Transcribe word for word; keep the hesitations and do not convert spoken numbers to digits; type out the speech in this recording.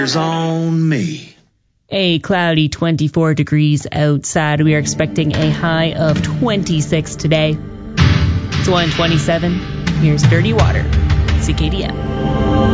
On me. A cloudy twenty-four degrees outside. We are expecting a high of twenty-six today. It's one twenty-seven. Here's Dirty Water. C K D M.